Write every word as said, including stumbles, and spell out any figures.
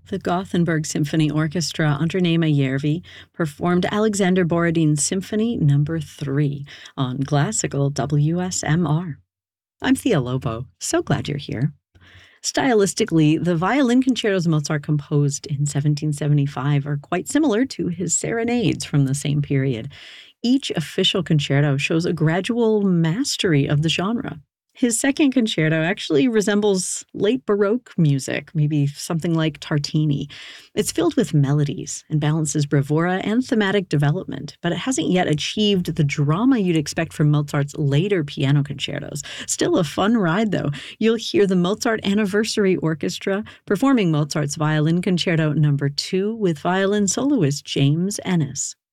The Gothenburg Symphony Orchestra under Nema Järvi performed Alexander Borodin's Symphony Number three on classical W S M R. I'm Thea Lobo. So glad you're here. Stylistically, the violin concertos Mozart composed in seventeen seventy-five are quite similar to his serenades from the same period. Each official concerto shows a gradual mastery of the genre. His second concerto actually resembles late Baroque music, maybe something like Tartini. It's filled with melodies and balances bravura and thematic development, but it hasn't yet achieved the drama you'd expect from Mozart's later piano concertos. Still a fun ride, though. You'll hear the Mozart Anniversary Orchestra performing Mozart's Violin Concerto Number two with violin soloist James Ennis.